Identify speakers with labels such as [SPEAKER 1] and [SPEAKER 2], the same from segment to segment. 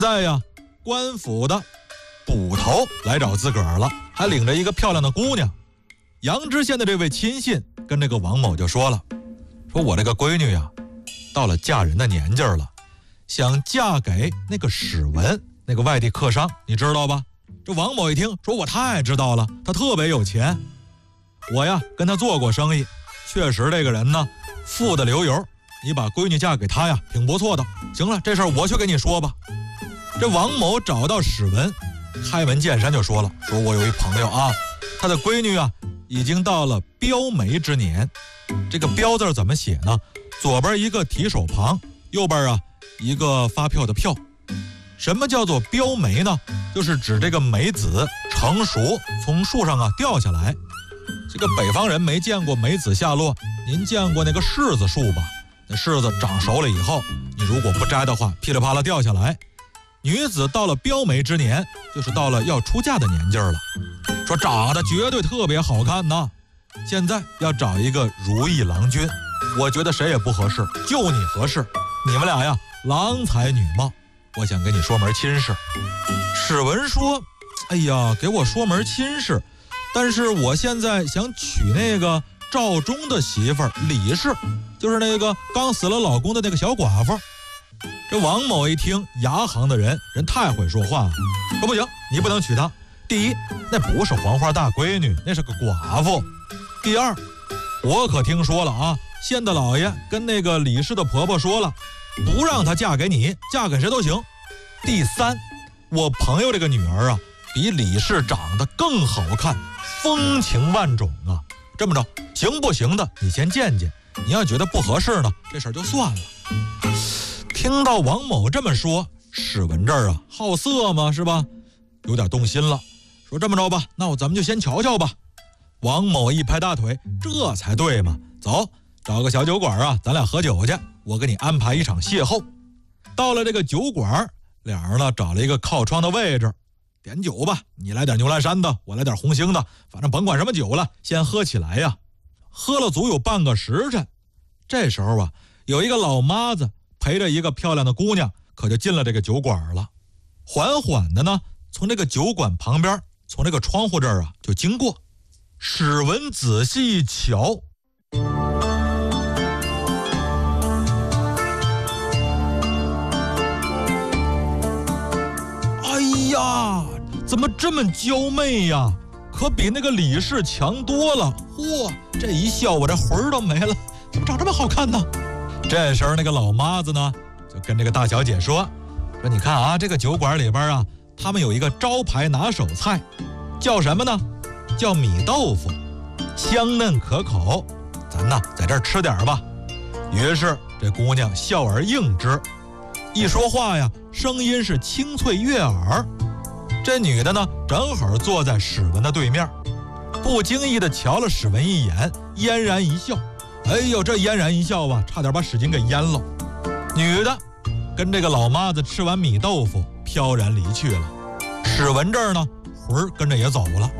[SPEAKER 1] 在呀，官府的捕头来找自个儿了，还领着一个漂亮的姑娘。阳枝县的这位亲信跟这个王某就说了，说我这个闺女呀，到了嫁人的年纪了，想嫁给那个史文，那个外地客商，你知道吧？这王某一听说，我太知道了，他特别有钱，我呀跟他做过生意，确实这个人呢富得流油，你把闺女嫁给他呀挺不错的。行了，这事儿我去跟你说吧。这王某找到史文，开门见山就说了，说我有一朋友啊，他的闺女啊已经到了标媒之年。这个标字怎么写呢？左边一个提手旁，右边啊一个发票的票。什么叫做标梅呢？就是指这个梅子成熟从树上啊掉下来。这个北方人没见过梅子下落，您见过那个柿子树吧？那柿子长熟了以后，你如果不摘的话，噼里啪啦掉下来。女子到了标媒之年，就是到了要出嫁的年纪了。说长得绝对特别好看呢，现在要找一个如意郎君，我觉得谁也不合适，就你合适。你们俩呀，郎才女貌，我想跟你说门亲事。史文说，哎呀，给我说门亲事，但是我现在想娶那个赵忠的媳妇儿李氏，就是那个刚死了老公的那个小寡妇。这王某一听，牙行的人太会说话了，说不行，你不能娶她。第一，那不是黄花大闺女，那是个寡妇。第二，我可听说了啊，县的老爷跟那个李氏的婆婆说了，不让她嫁给你，嫁给谁都行。第三，我朋友这个女儿啊，比李氏长得更好看，风情万种啊。这么着，行不行的，你先见见，你要觉得不合适呢，这事儿就算了。听到王某这么说，史文这儿啊，好色嘛，是吧？有点动心了，说这么着吧，那咱们就先瞧瞧吧。王某一拍大腿，这才对嘛，走，找个小酒馆啊，咱俩喝酒去，我给你安排一场邂逅。到了这个酒馆，俩人呢找了一个靠窗的位置，点酒吧，你来点牛栏山的，我来点红星的，反正甭管什么酒了，先喝起来呀。喝了足有半个时辰，这时候啊，有一个老妈子陪着一个漂亮的姑娘，可就进了这个酒馆了。缓缓的呢，从这个酒馆旁边，从这个窗户这儿啊就经过。史文仔细一瞧，哎呀，怎么这么娇媚呀？可比那个李氏强多了。嚯，这一笑我这魂儿都没了，怎么长这么好看呢？这时候那个老妈子呢就跟这个大小姐说你看啊，这个酒馆里边啊，他们有一个招牌拿手菜，叫什么呢？叫米豆腐，香嫩可口，咱呢在这儿吃点吧。于是这姑娘笑而应之，一说话呀，声音是清脆悦耳。这女的呢，正好坐在史文的对面，不经意地瞧了史文一眼，嫣然一笑。哎呦，这嫣然一笑啊，差点把史进给淹了。女的跟这个老妈子吃完米豆腐，飘然离去了。史文这儿呢，魂儿跟着也走了。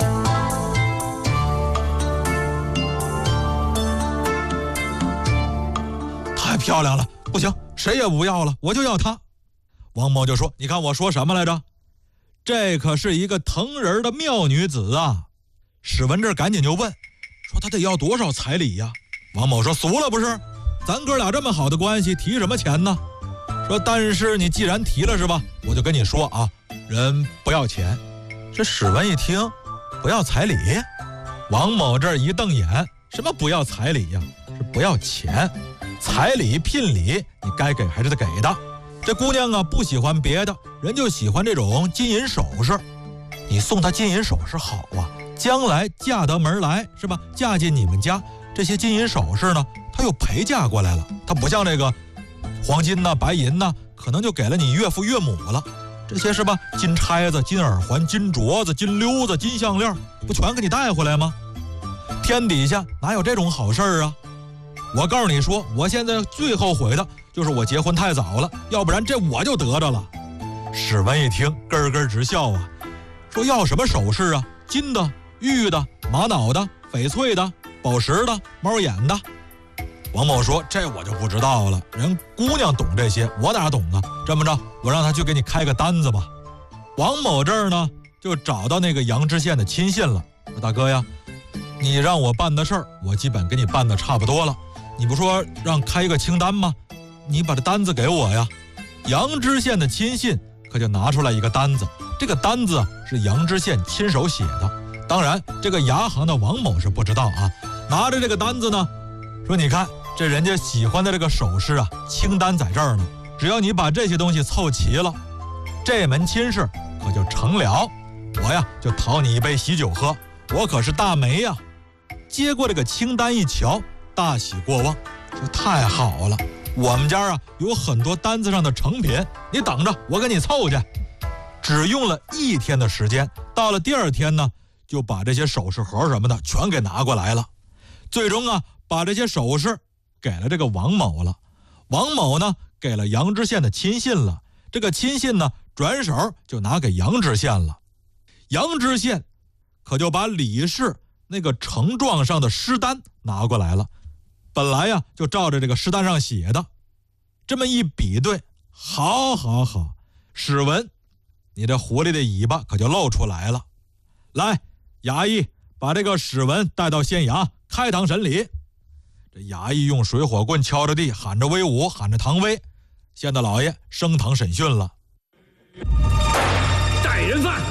[SPEAKER 1] 太漂亮了，不行，谁也不要了，我就要她。王某就说，你看我说什么来着？这可是一个疼人的妙女子啊。史文这儿赶紧就问，说她得要多少彩礼呀？王某说，俗了不是，咱哥俩这么好的关系，提什么钱呢？说但是你既然提了是吧，我就跟你说啊，人不要钱。这史文一听，不要彩礼？王某这儿一瞪眼，什么不要彩礼呀？是不要钱，彩礼聘礼你该给还是得给的。这姑娘啊不喜欢别的，人就喜欢这种金银首饰，你送她金银首饰好啊，将来嫁得门来是吧？嫁进你们家，这些金银首饰呢，她又陪嫁过来了，她不像这个黄金呐、白银呐，可能就给了你岳父岳母了。这些是吧？金钗子、金耳环、金镯子、金溜子、金项链，不全给你带回来吗？天底下哪有这种好事儿啊？我告诉你说，我现在最后悔的就是我结婚太早了，要不然这我就得着了。史文一听，咯咯直笑啊，说要什么首饰啊？金的、玉的、玛瑙的、翡翠的、宝石的、猫眼的。 王某说：“这我就不知道了，人姑娘懂这些，我哪懂啊？这么着，我让她去给你开个单子吧。”王某这儿呢，就找到那个杨知县的亲信了，说：“大哥呀，你让我办的事儿，我基本给你办的差不多了。你不说让开一个清单吗？你把这单子给我呀。”杨知县的亲信可就拿出来一个单子，这个单子是杨知县亲手写的。当然，这个牙行的王某是不知道啊。拿着这个单子呢，说：“你看，这人家喜欢的这个首饰啊，清单在这儿呢。只要你把这些东西凑齐了，这门亲事可就成了。我呀，就讨你一杯喜酒喝，我可是大媒呀。”接过这个清单一瞧，大喜过望，说：“太好了，我们家啊有很多单子上的成品，你等着，我给你凑去。”只用了1天的时间，到了第2天呢，就把这些首饰盒什么的全给拿过来了。最终啊，把这些首饰给了这个王某了。王某呢，给了杨知县的亲信了。这个亲信呢，转手就拿给杨知县了。杨知县可就把李氏那个呈状上的诗单拿过来了。本来呀，就照着这个诗单上写的，这么一比对，好，史文，你这狐狸的尾巴可就露出来了。来，衙役把这个史文带到县衙开堂审理。这衙役用水火棍敲着地，喊着威武，喊着唐威。县大老爷升堂审讯了。
[SPEAKER 2] 带人犯。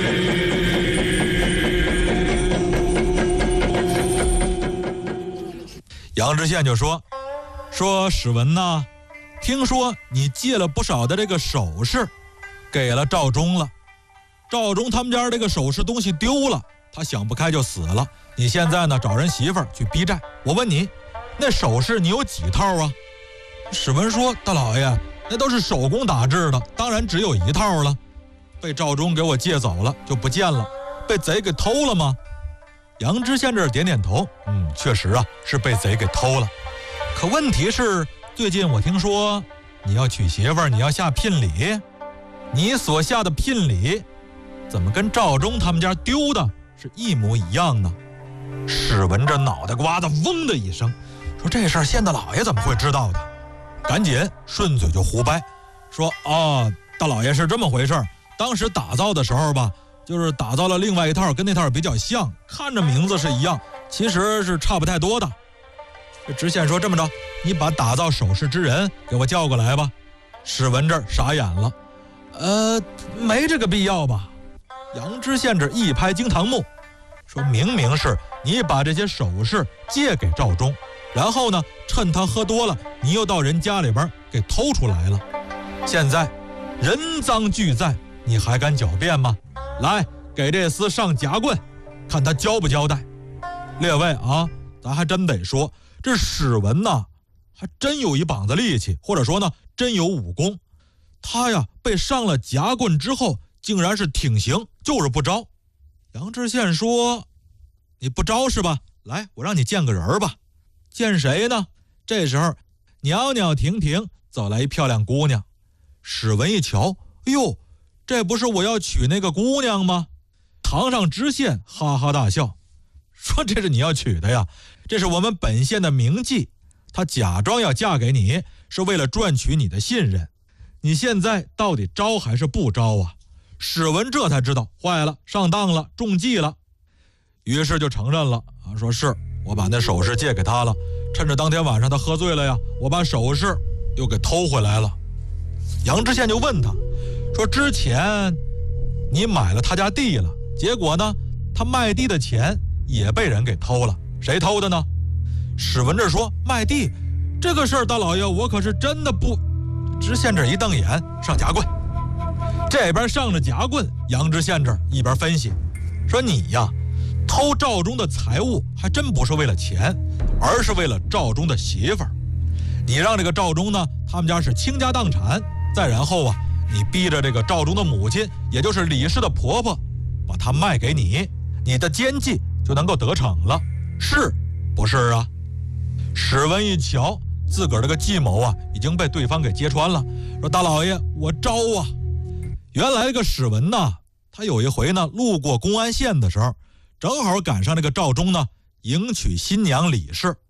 [SPEAKER 1] 杨知县就说史文呐，听说你借了不少的这个首饰，给了赵忠了。赵忠他们家这个首饰东西丢了，他想不开就死了。你现在呢，找人媳妇儿去逼债。我问你，那首饰你有几套啊？史文说：“大老爷，那都是手工打制的，当然只有1套了。被赵忠给我借走了，就不见了。被贼给偷了吗？”杨知县这儿点点头，确实啊，是被贼给偷了。可问题是，最近我听说你要娶媳妇儿，你要下聘礼，你所下的聘礼怎么跟赵忠他们家丢的是一模一样呢？史文这脑袋瓜子嗡的一声，说：“这事儿县大老爷怎么会知道的？”赶紧顺嘴就胡掰，说：“大老爷是这么回事儿，当时打造的时候吧，就是打造了另外一套，跟那套比较像，看着名字是一样，其实是差不太多的。”这知县说：“这么着，你把打造首饰之人给我叫过来吧。”史文这儿傻眼了，没这个必要吧？杨知县这一拍惊堂木，说：“明明是你把这些首饰借给赵忠，然后呢，趁他喝多了，你又到人家里边给偷出来了。现在人赃俱在，你还敢狡辩吗？来，给这厮上夹棍，看他交不交代。”列位啊，咱还真得说，这史文呐，还真有一膀子力气，或者说呢，真有武功。他呀，被上了夹棍之后，竟然是挺刑，就是不招。杨知县说：“你不招是吧？来，我让你见个人吧。”见谁呢？这时候袅袅婷婷走来一漂亮姑娘。史文一瞧，哎呦，这不是我要娶那个姑娘吗？堂上知县哈哈大笑，说：“这是你要娶的呀，这是我们本县的名妓，她假装要嫁给你，是为了赚取你的信任。你现在到底招还是不招啊？”史文这才知道，坏了，上当了，中计了。于是就承认了啊，说：“是我把那首饰借给他了，趁着当天晚上他喝醉了呀，我把首饰又给偷回来了。”杨知县就问他说：“之前你买了他家地了，结果呢，他卖地的钱也被人给偷了，谁偷的呢？”史文这说：“卖地这个事儿，大老爷我可是真的不……”知县这一瞪眼，上夹棍。这边上着夹棍，杨知县这一边分析说：“你呀，偷赵忠的财物还真不是为了钱，而是为了赵忠的媳妇儿。你让这个赵忠呢，他们家是倾家荡产，再然后啊，你逼着这个赵忠的母亲，也就是李氏的婆婆，把她卖给你，你的奸计就能够得逞了，是不是啊？”史文一瞧，自个儿这个计谋啊，已经被对方给揭穿了，说：“大老爷，我招啊！”原来这个史文呐，他有一回呢，路过公安县的时候，正好赶上这个赵忠呢迎娶新娘李氏。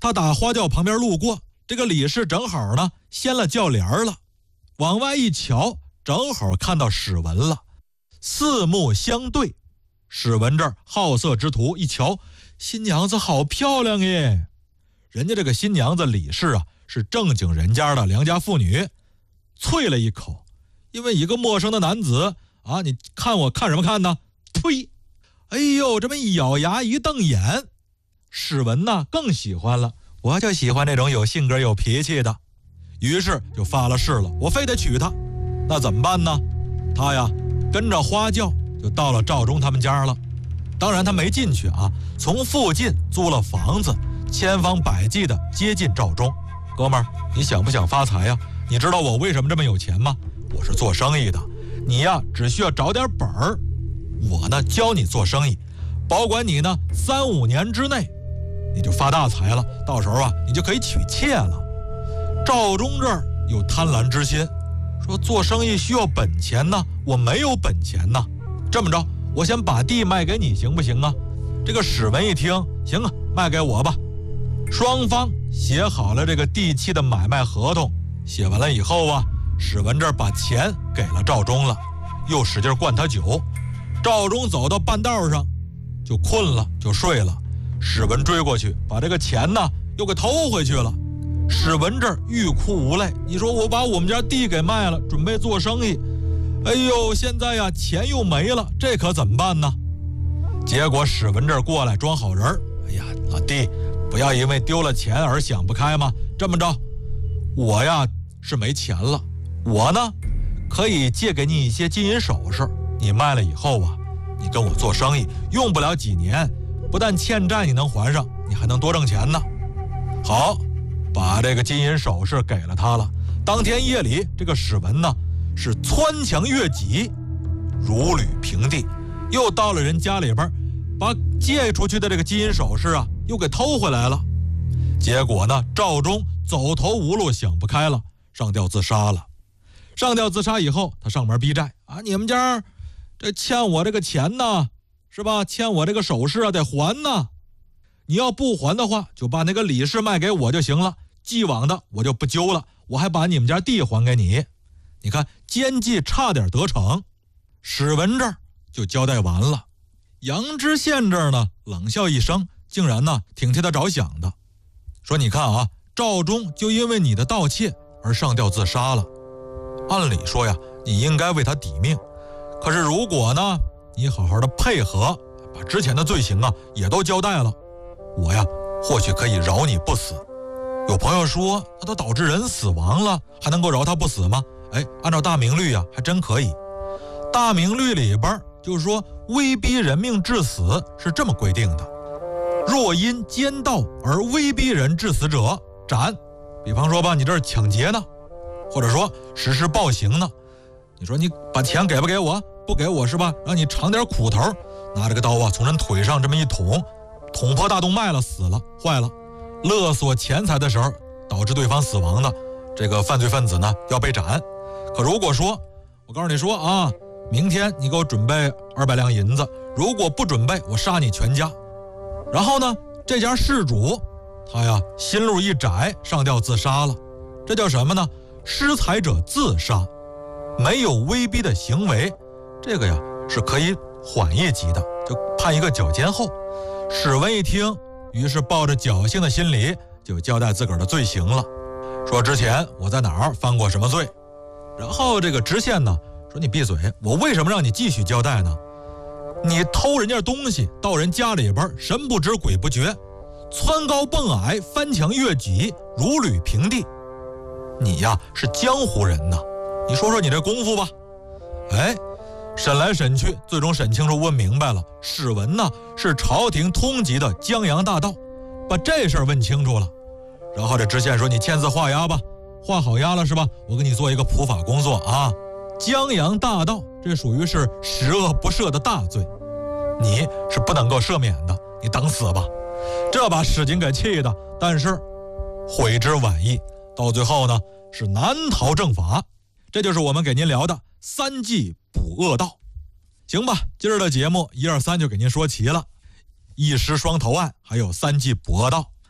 [SPEAKER 1] 他打花轿旁边路过，这个李氏正好呢掀了轿帘了，往外一瞧，正好看到史文了，四目相对。史文这儿好色之徒一瞧，新娘子好漂亮耶！人家这个新娘子李氏啊，是正经人家的良家妇女，啐了一口，因为一个陌生的男子啊，你看我看什么看呢？呸！哎呦，这么一咬牙一瞪眼，史文呢更喜欢了，我就喜欢这种有性格有脾气的，于是就发了誓了，我非得娶她。那怎么办呢？他呀跟着花轿就到了赵忠他们家了。当然他没进去啊，从附近租了房子，千方百计的接近赵忠。哥们儿，你想不想发财呀？你知道我为什么这么有钱吗？我是做生意的，你呀只需要找点本儿，我呢教你做生意，保管你呢3-5年之内你就发大财了，到时候啊你就可以娶妾了。赵忠这儿有贪婪之心，说做生意需要本钱呢，我没有本钱呢。这么着，我先把地卖给你行不行啊？这个史文一听，行啊，卖给我吧。双方写好了这个地契的买卖合同，写完了以后啊，史文这儿把钱给了赵忠了，又使劲灌他酒。赵忠走到半道上就困了，就睡了。史文追过去，把这个钱呢又给偷回去了。史文这儿欲哭无泪，你说我把我们家地给卖了，准备做生意，哎呦，现在呀钱又没了，这可怎么办呢？结果史文这儿过来装好人，哎呀，老弟，不要因为丢了钱而想不开嘛。这么着，我呀是没钱了，我呢可以借给你一些金银首饰，你卖了以后啊，你跟我做生意，用不了几年，不但欠债你能还上，你还能多挣钱呢。好，把这个金银首饰给了他了。当天夜里，这个史文呢是蹿墙越脊，如履平地，又到了人家里边，把借出去的这个金银首饰啊又给偷回来了。结果呢，赵忠走投无路，想不开了，上吊自杀了。上吊自杀以后，他上门逼债啊，你们家这欠我这个钱呢，是吧？欠我这个首饰啊得还呢。你要不还的话，就把那个李氏卖给我就行了，既往的我就不揪了，我还把你们家地还给你。你看，奸计差点得逞。史文这儿就交代完了。杨知县这儿呢冷笑一声，竟然呢挺替他着想的，说你看啊，赵忠就因为你的盗窃而上吊自杀了，按理说呀你应该为他抵命，可是如果呢你好好的配合，把之前的罪行啊也都交代了，我呀或许可以饶你不死。有朋友说他都导致人死亡了，还能够饶他不死吗？哎，按照大明律啊还真可以。大明律里边就是说，威逼人命致死是这么规定的，若因奸盗而威逼人致死者斩。比方说吧，你这是抢劫呢，或者说实施暴行呢，你说你把钱给不给我？不给我是吧，让你尝点苦头，拿这个刀啊从人腿上这么一捅，捅破大动脉了，死了，坏了。勒索钱财的时候导致对方死亡的这个犯罪分子呢要被斩。可如果说我告诉你说啊，明天你给我准备200两银子，如果不准备我杀你全家。然后呢这家事主他呀心路一窄，上吊自杀了。这叫什么呢？施财者自杀，没有威逼的行为，这个呀是可以缓一级的，就判一个绞监后。史文一听，于是抱着侥幸的心理就交代自个儿的罪行了，说之前我在哪儿犯过什么罪。然后这个知县呢说，你闭嘴，我为什么让你继续交代呢？你偷人家东西到人家里边，神不知鬼不觉，蹿高蹦矮，翻墙越脊，如履平地，你呀是江湖人呐，你说说你这功夫吧。哎，审来审去，最终审清楚问明白了，史文呢是朝廷通缉的江洋大盗，把这事儿问清楚了。然后这知县说，你签字画押吧，画好押了是吧？我给你做一个普法工作啊。江洋大盗这属于是十恶不赦的大罪，你是不能够赦免的，你等死吧。这把史进给气的，但是悔之晚矣，到最后呢是难逃正法。这就是我们给您聊的3计捕恶盗。行吧，今儿的节目1、2、3就给您说齐了，一尸双头案还有3计捕恶盗。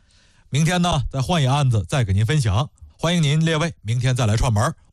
[SPEAKER 1] 明天呢再换一案子再给您分享。欢迎您列位明天再来串门，